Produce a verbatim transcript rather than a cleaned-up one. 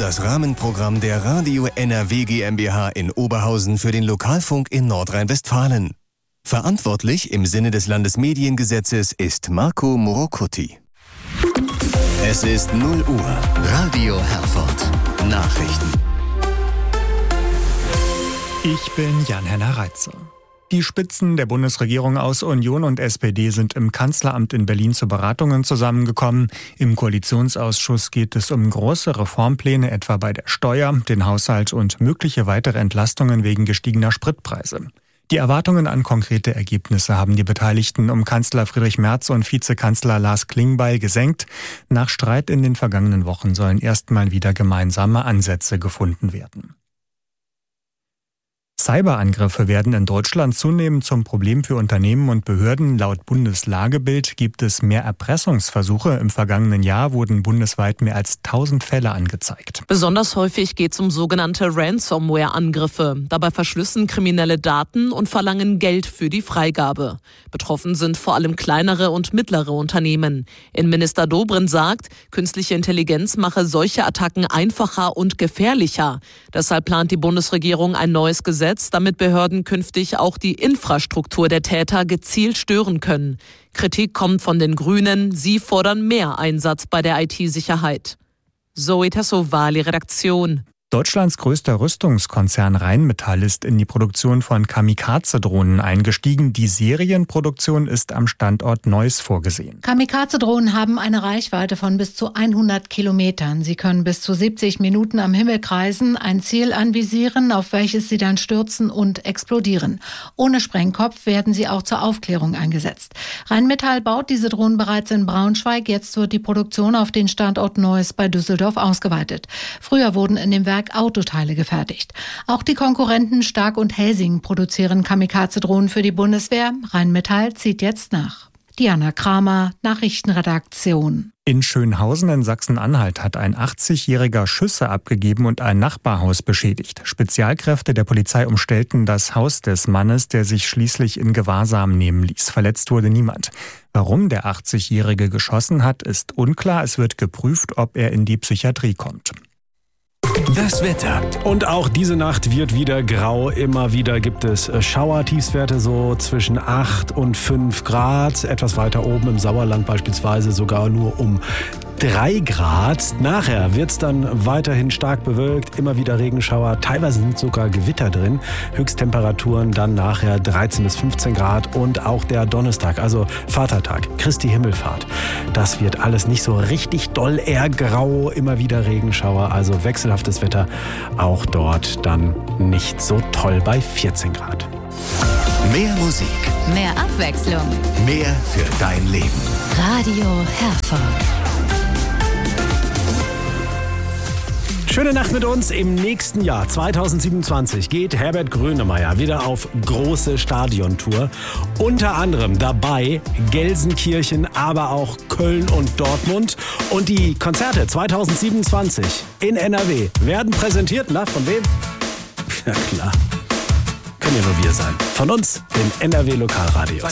das Rahmenprogramm der Radio N R W GmbH in Oberhausen für den Lokalfunk in Nordrhein-Westfalen. Verantwortlich im Sinne des Landesmediengesetzes ist Marco Morocuti. Es ist null Uhr. Radio Herford. Nachrichten. Ich bin Jan-Henner Reitze. Die Spitzen der Bundesregierung aus Union und S P D sind im Kanzleramt in Berlin zu Beratungen zusammengekommen. Im Koalitionsausschuss geht es um große Reformpläne, etwa bei der Steuer, den Haushalt und mögliche weitere Entlastungen wegen gestiegener Spritpreise. Die Erwartungen an konkrete Ergebnisse haben die Beteiligten um Kanzler Friedrich Merz und Vizekanzler Lars Klingbeil gesenkt. Nach Streit in den vergangenen Wochen sollen erstmal wieder gemeinsame Ansätze gefunden werden. Cyberangriffe werden in Deutschland zunehmend zum Problem für Unternehmen und Behörden. Laut Bundeslagebild gibt es mehr Erpressungsversuche. Im vergangenen Jahr wurden bundesweit mehr als tausend Fälle angezeigt. Besonders häufig geht es um sogenannte Ransomware-Angriffe. Dabei verschlüsseln Kriminelle Daten und verlangen Geld für die Freigabe. Betroffen sind vor allem kleinere und mittlere Unternehmen. Innenminister Dobrindt sagt, künstliche Intelligenz mache solche Attacken einfacher und gefährlicher. Deshalb plant die Bundesregierung ein neues Gesetz, damit Behörden künftig auch die Infrastruktur der Täter gezielt stören können. Kritik kommt von den Grünen. Sie fordern mehr Einsatz bei der I T-Sicherheit. Zoe Tassovali, Redaktion. Deutschlands größter Rüstungskonzern Rheinmetall ist in die Produktion von Kamikaze-Drohnen eingestiegen. Die Serienproduktion ist am Standort Neuss vorgesehen. Kamikaze-Drohnen haben eine Reichweite von bis zu hundert Kilometern. Sie können bis zu siebzig Minuten am Himmel kreisen, ein Ziel anvisieren, auf welches sie dann stürzen und explodieren. Ohne Sprengkopf werden sie auch zur Aufklärung eingesetzt. Rheinmetall baut diese Drohnen bereits in Braunschweig. Jetzt wird die Produktion auf den Standort Neuss bei Düsseldorf ausgeweitet. Früher wurden in dem Werk Autoteile gefertigt. Auch die Konkurrenten Stark und Helsing produzieren Kamikaze-Drohnen für die Bundeswehr. Rheinmetall zieht jetzt nach. Diana Kramer, Nachrichtenredaktion. In Schönhausen in Sachsen-Anhalt hat ein achtzigjähriger Schüsse abgegeben und ein Nachbarhaus beschädigt. Spezialkräfte der Polizei umstellten das Haus des Mannes, der sich schließlich in Gewahrsam nehmen ließ. Verletzt wurde niemand. Warum der achtzigjährige geschossen hat, ist unklar. Es wird geprüft, ob er in die Psychiatrie kommt. Das Wetter. Und auch diese Nacht wird wieder grau. Immer wieder gibt es Schauer, Tiefstwerte so zwischen acht und fünf Grad. Etwas weiter oben im Sauerland beispielsweise sogar nur um drei Grad. Nachher wird es dann weiterhin stark bewölkt. Immer wieder Regenschauer. Teilweise sind sogar Gewitter drin. Höchsttemperaturen dann nachher dreizehn bis fünfzehn Grad. Und auch der Donnerstag, also Vatertag, Christi Himmelfahrt. Das wird alles nicht so richtig doll, eher grau. Immer wieder Regenschauer, also wechselhaftes Wetter. Auch dort dann nicht so toll bei vierzehn Grad. Mehr Musik. Mehr Abwechslung. Mehr für dein Leben. Radio Herford. Schöne Nacht mit uns. Im nächsten Jahr, zweitausendsiebenundzwanzig, geht Herbert Grönemeyer wieder auf große Stadiontour. Unter anderem dabei Gelsenkirchen, aber auch Köln und Dortmund. Und die Konzerte zweitausendsiebenundzwanzig in N R W werden präsentiert. Na, von wem? Ja klar, können ja nur wir sein. Von uns, den N R W Lokalradios.